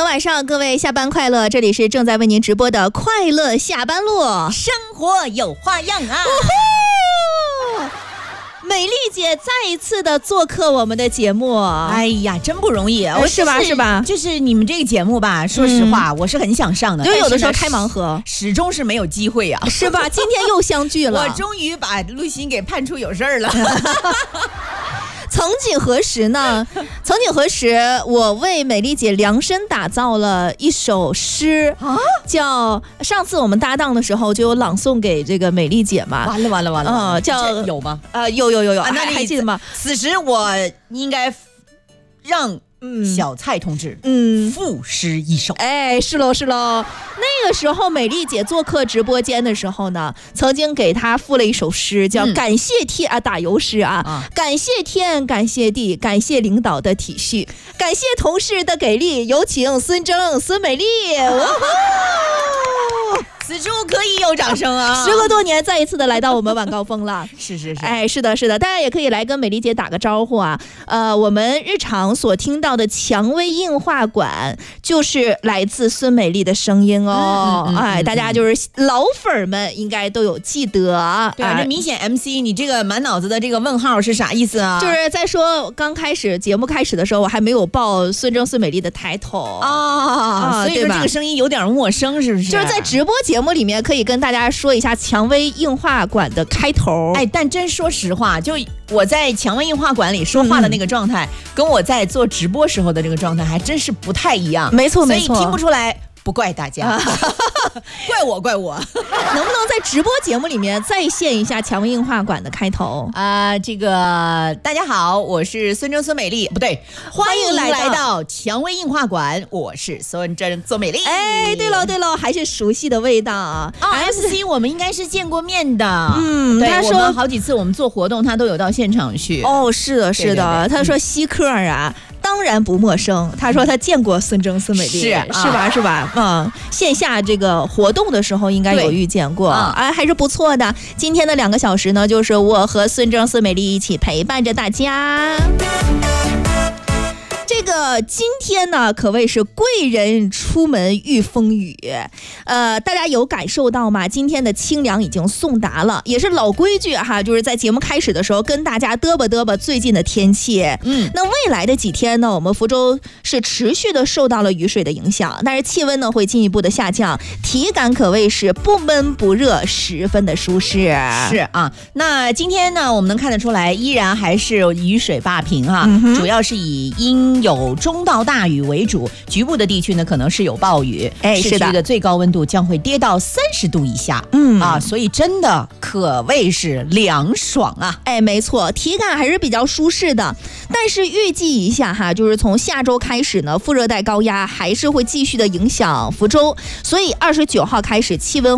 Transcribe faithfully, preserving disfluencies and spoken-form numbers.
晚上，各位下班快乐！这里是正在为您直播的快乐下班路， 生活有花样啊！ 美丽姐再一次的做客我们的节目， 哎呀，真不容易，我是吧？是吧？ 就是你们这个节目吧，说实话，嗯、我是很想上的， 因为有的时候开盲盒， 始终是没有机会啊， 是吧？今天又相聚了， 我终于把陆欣给判出有事儿了。 曾几何时呢？曾几何时，我为美丽姐量身打造了一首诗，啊、叫上次我们搭档的时候就有朗诵给这个美丽姐嘛。 完了完了完了， 呃，叫有吗？ 呃，有有有有， 啊、那还还记得吗？ 此时我应该让小蔡同志嗯赋诗一首。 哎，是喽是喽。那个时候美丽姐做客直播间的时候呢，曾经给她赋了一首诗，叫《感谢天》啊，打油诗啊，啊感谢天，感谢地，感谢领导的体恤，感谢同事的给力，有请孙峥、孙美丽。 此处可以有掌声啊！ 时隔多年，再一次的来到我们晚高峰了。 是是是， 哎，是的，是的，大家也可以来跟美丽姐打个招呼啊。呃，我们日常所听到的蔷薇映画馆，就是来自孙美丽的声音哦。嗯嗯嗯、哎，大家就是老粉们应该都有记得。 对啊，这明显 M C， 你这个满脑子的这个问号是啥意思啊？ 就是在说刚开始节目开始的时候，我还没有报孙峥、孙美丽的抬头啊、哦，所以说这个声音有点陌生，是不是？ 就是在直播节目。节目里面可以跟大家说一下蔷薇映画馆的开头。 哎，但真说实话，就我在蔷薇映画馆里说话的那个状态、嗯、跟我在做直播时候的这个状态还真是不太一样。 没错没错， 所以听不出来，不怪大家、啊、怪我怪我。 能不能在直播节目里面再现一下蔷薇映画馆的开头啊、呃？这个大家好，我是孙峥孙美丽，不对，欢迎来到蔷薇映画馆，我是孙峥孙美丽。 哎，对了对了，还是熟悉的味道啊。 哦 M C 我们应该是见过面的， 嗯， 对， 他说我们好几次我们做活动，他都有到现场去。 哦，是的，是的，对对对，他说稀客啊。嗯，当然不陌生，他说他见过孙峥、孙美丽， 是是吧？是吧？嗯，线下这个活动的时候应该有遇见过，啊，还是不错的。今天的两个小时呢，就是我和孙峥、孙美丽一起陪伴着大家。这个今天呢，可谓是贵人出门遇风雨，呃，大家有感受到吗？今天的清凉已经送达了，也是老规矩哈，就是在节目开始的时候跟大家嘚吧嘚吧最近的天气。嗯，那未来的几天呢，我们福州是持续的受到了雨水的影响，但是气温呢会进一步的下降，体感可谓是不闷不热，十分的舒适。 是啊，那今天呢，我们能看得出来，依然还是雨水霸屏哈、嗯，主要是以阴有有中到大雨为主，局部的地区呢可能是有暴雨。哎，市区的最高温度将会跌到三十度以下。嗯啊，所以真的可谓是凉爽啊！ 哎，没错，体感还是比较舒适的。但是预计一下哈，就是从下周开始呢，副热带高压还是会继续的影响福州，所以二十九号开始气温